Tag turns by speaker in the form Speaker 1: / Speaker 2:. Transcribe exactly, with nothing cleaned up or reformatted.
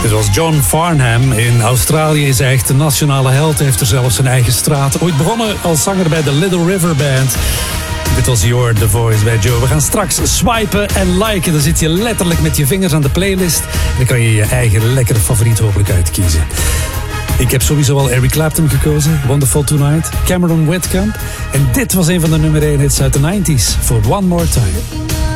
Speaker 1: Dit was John Farnham. In Australië is hij echt de nationale held. Hij heeft er zelfs zijn eigen straat. Ooit begonnen als zanger bij de Little River Band. Dit was Your The Voice bij Joe. We gaan straks swipen en liken. Dan zit je letterlijk met je vingers aan de playlist. Dan kan je je eigen lekkere favoriet hopelijk uitkiezen. Ik heb sowieso al Eric Clapton gekozen. Wonderful Tonight. Cameron Whitcomb. En dit was een van de nummer één hits uit de nineties. For One More Time.